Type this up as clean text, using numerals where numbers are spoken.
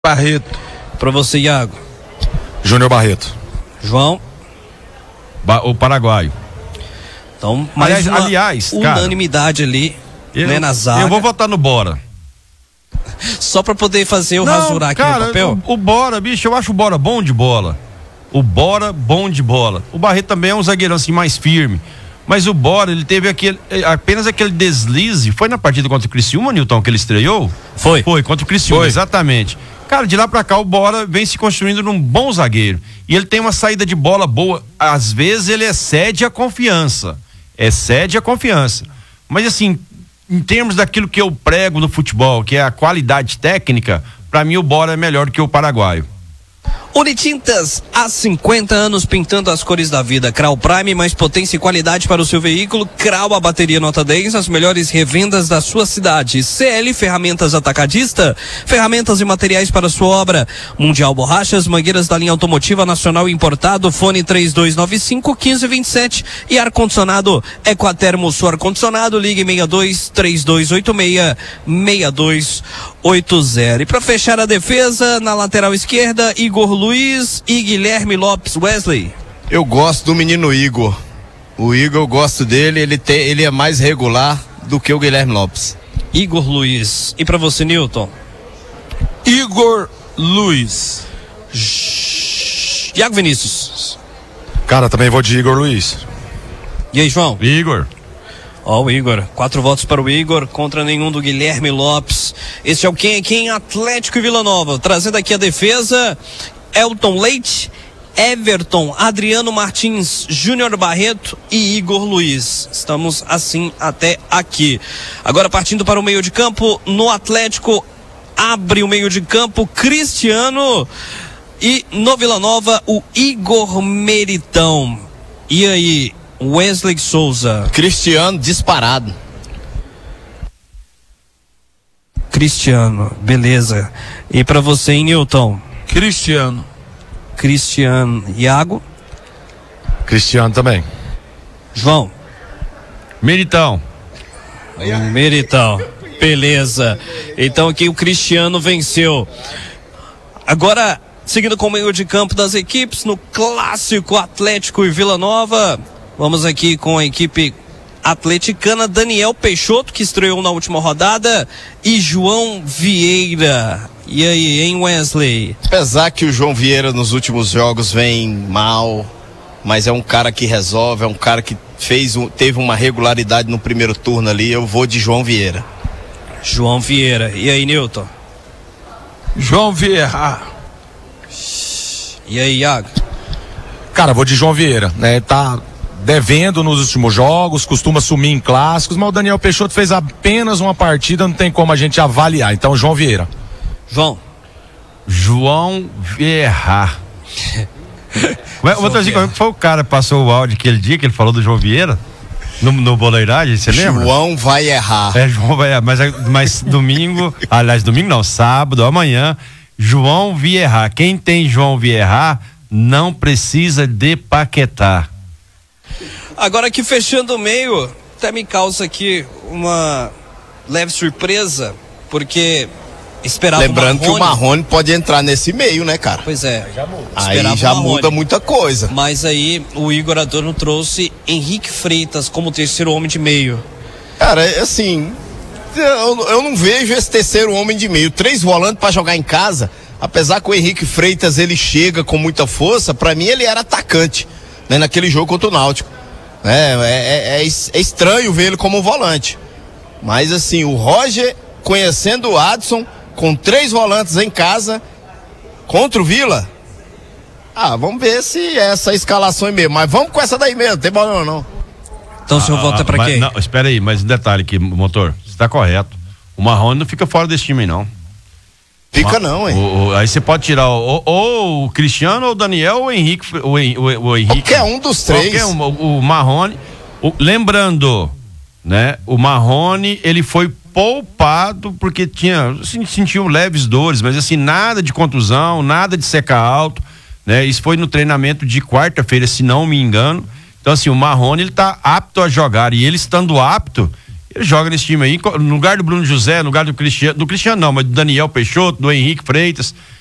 Barreto. Pra você, Iago. Júnior Barreto. João. O paraguaio. Então, mais aliás, unanimidade ali, né, na zaga. Eu vou votar no Bora. Só pra poder fazer o rasurar aqui no papel? O Bora, bicho, eu acho o Bora bom de bola. O Bora bom de bola. O Barreto também é um zagueirão assim mais firme. Mas o Bora, ele teve apenas aquele deslize. Foi na partida contra o Criciúma, Nilton, que ele estreou? Foi contra o Criciúma, exatamente. Cara, de lá pra cá o Bora vem se construindo num bom zagueiro. E ele tem uma saída de bola boa. Às vezes ele excede a confiança. Mas assim, em termos daquilo que eu prego no futebol, que é a qualidade técnica, pra mim o Bora é melhor que o paraguaio. Unitintas, há 50 anos pintando as cores da vida. Crau Prime, mais potência e qualidade para o seu veículo. Crau, a bateria nota 10, as melhores revendas da sua cidade. CL Ferramentas Atacadista, ferramentas e materiais para a sua obra. Mundial Borrachas, mangueiras da linha automotiva nacional importado. Fone 3295-1527 e ar-condicionado Equatermo Sul ar-condicionado. Ligue 62-3286-6280. E para fechar a defesa, na lateral esquerda, Igor Luiz e Guilherme Lopes. Wesley. Eu gosto do menino Igor. O Igor, eu gosto dele, ele é mais regular do que o Guilherme Lopes. Igor Luiz. E pra você, Nilton? Igor Luiz. Iago Vinícius. Cara, também vou de Igor Luiz. E aí, João? Igor. Ó, o Igor. 4 votos para o Igor, contra nenhum do Guilherme Lopes. Este é o Quem é Quem, Atlético e Vila Nova. Trazendo aqui a defesa: Elton Leite, Everton, Adriano Martins, Júnior Barreto e Igor Luiz. Estamos assim até aqui. Agora partindo para o meio de campo, no Atlético abre o meio de campo Cristiano e no Vila Nova o Igor Meritão. E aí, Wesley Souza? Cristiano disparado. Cristiano, beleza. E para você, hein, Nilton? Cristiano. Iago? Cristiano também. João? Meritão. Beleza. Então aqui o Cristiano venceu. Agora, seguindo com o meio de campo das equipes, no clássico Atlético e Vila Nova, vamos aqui com a equipe atleticana: Daniel Peixoto, que estreou na última rodada, e João Vieira. E aí, hein, Wesley? Apesar que o João Vieira nos últimos jogos vem mal, mas é um cara que resolve, é um cara que teve uma regularidade no primeiro turno ali. Eu vou de João Vieira. João Vieira. E aí, Nilton? João Vieira. E aí, Iago? Cara, vou de João Vieira, né? Tá devendo nos últimos jogos, costuma sumir em clássicos, mas o Daniel Peixoto fez apenas uma partida, não tem como a gente avaliar. Então, João Vieira. João Vieira. Como foi o cara que passou o áudio aquele dia que ele falou do João Vieira? No Boleiragem, você lembra? João vai errar. João vai errar, mas domingo, aliás, domingo não, sábado, amanhã, João Vieira. Quem tem João Vieira não precisa de Paquetá. Agora aqui fechando o meio, até me causa aqui uma leve surpresa, porque esperava lembrando que o Marrone pode entrar nesse meio, né, cara? Pois é. Aí já muda muita coisa. Mas aí o Igor Adorno trouxe Henrique Freitas como terceiro homem de meio. Cara, assim, eu não vejo esse terceiro homem de meio. 3 volantes pra jogar em casa, apesar que o Henrique Freitas ele chega com muita força, pra mim ele era atacante, né, naquele jogo contra o Náutico. É estranho ver ele como volante. Mas assim, o Roger, conhecendo o Adson, com 3 volantes em casa contra o Vila, vamos ver se essa escalação é mesmo. Mas vamos com essa daí mesmo, não tem problema não. Então o senhor volta pra quem? Não, espera aí, mas um detalhe aqui, motor, você tá correto. O Marrone não fica fora desse time, não. Fica não, hein? Aí você pode tirar ou o Cristiano, ou o Daniel, ou o Henrique. O Henrique. Qualquer um dos 3. O Marrone. Lembrando, né? O Marrone, ele foi poupado porque sentiu leves dores, mas assim, nada de contusão, nada de seca alto, né? Isso foi no treinamento de quarta-feira, se não me engano. Então assim, o Marrone, ele tá apto a jogar, e ele estando apto, Ele joga nesse time aí, no lugar do Bruno José, no lugar do Cristiano não, mas do Daniel Peixoto, do Henrique Freitas.